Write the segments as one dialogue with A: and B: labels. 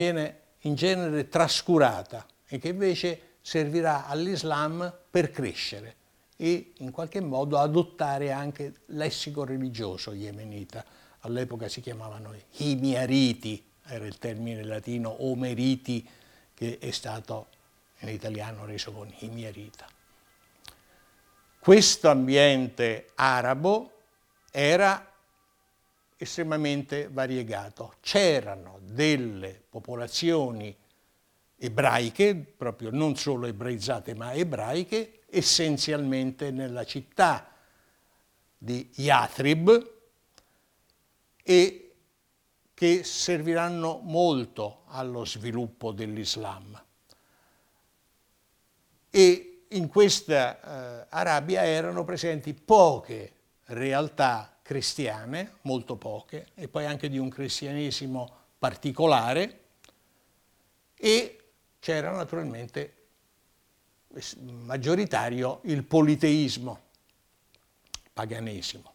A: viene in genere trascurata e che invece servirà all'Islam per crescere e in qualche modo adottare anche lessico religioso yemenita. All'epoca si chiamavano himyariti, era il termine latino, omeriti, che è stato in italiano reso con himyarita. Questo ambiente arabo era estremamente variegato. C'erano delle popolazioni ebraiche, proprio non solo ebraizzate ma ebraiche, essenzialmente nella città di Yathrib e che serviranno molto allo sviluppo dell'Islam. E in questa Arabia erano presenti poche realtà cristiane, molto poche, e poi anche di un cristianesimo particolare, e c'era naturalmente maggioritario il politeismo, paganesimo.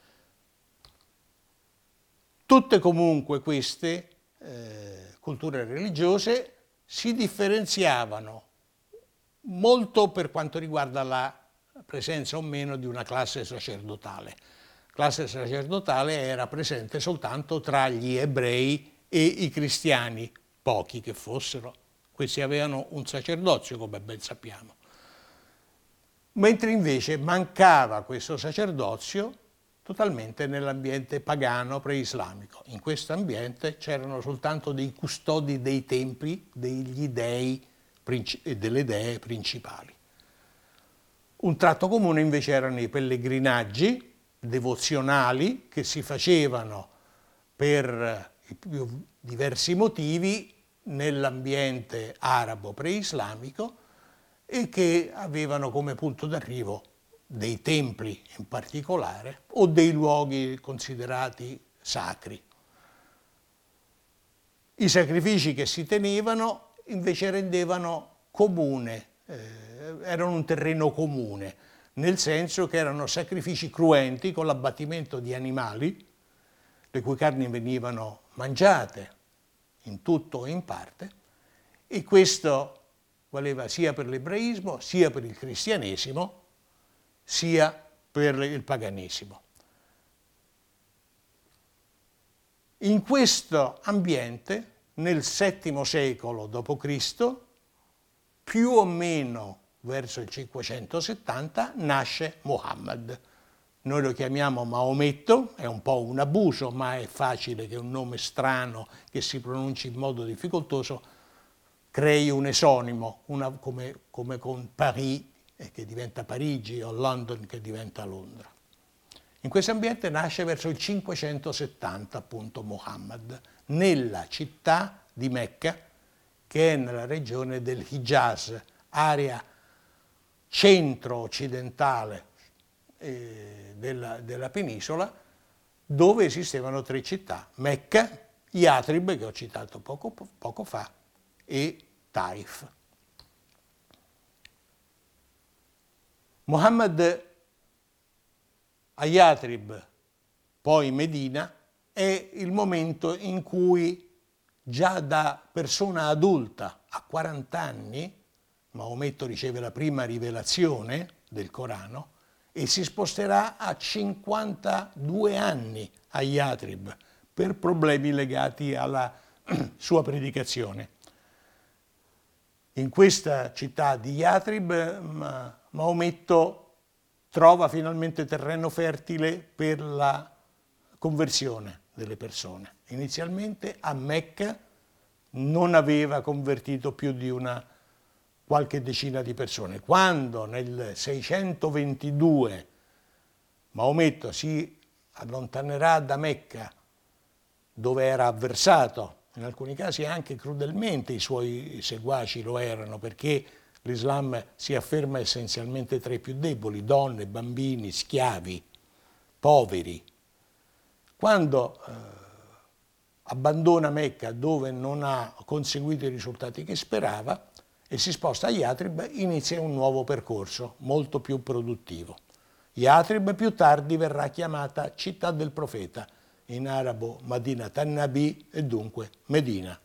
A: Tutte comunque queste culture religiose si differenziavano molto per quanto riguarda la presenza o meno di una classe sacerdotale. La classe sacerdotale era presente soltanto tra gli ebrei e i cristiani, pochi che fossero. Questi avevano un sacerdozio, come ben sappiamo. Mentre invece mancava questo sacerdozio totalmente nell'ambiente pagano preislamico. In questo ambiente c'erano soltanto dei custodi dei templi, degli dei e delle dee principali. Un tratto comune invece erano i pellegrinaggi devozionali che si facevano per i più diversi motivi nell'ambiente arabo preislamico e che avevano come punto d'arrivo dei templi in particolare o dei luoghi considerati sacri. I sacrifici che si tenevano invece rendevano comune, erano un terreno comune, nel senso che erano sacrifici cruenti con l'abbattimento di animali, le cui carni venivano mangiate in tutto o in parte, e questo valeva sia per l'ebraismo, sia per il cristianesimo, sia per il paganesimo. In questo ambiente, nel VII secolo d.C., più o meno verso il 570, nasce Muhammad. Noi lo chiamiamo Maometto, è un po' un abuso, ma è facile che un nome strano che si pronunci in modo difficoltoso crei un esonimo, come con Paris, che diventa Parigi, o London che diventa Londra. In questo ambiente nasce verso il 570 appunto Muhammad, nella città di Mecca, che è nella regione del Hijaz, area centro-occidentale della penisola, dove esistevano tre città: Mecca, Yathrib, che ho citato poco fa, e Taif. Muhammad a Yathrib, poi Medina, è il momento in cui già da persona adulta, a 40 anni, Maometto riceve la prima rivelazione del Corano e si sposterà a 52 anni a Yathrib per problemi legati alla sua predicazione. In questa città di Yathrib Maometto trova finalmente terreno fertile per la conversione delle persone. Inizialmente a Mecca non aveva convertito più di una qualche decina di persone. Quando nel 622 Maometto si allontanerà da Mecca, dove era avversato, in alcuni casi anche crudelmente i suoi seguaci lo erano, perché l'Islam si afferma essenzialmente tra i più deboli: donne, bambini, schiavi, poveri. Quando abbandona Mecca, dove non ha conseguito i risultati che sperava, e si sposta a Yathrib, inizia un nuovo percorso molto più produttivo. Yathrib più tardi verrà chiamata città del profeta, in arabo Madinat an-Nabi, e dunque Medina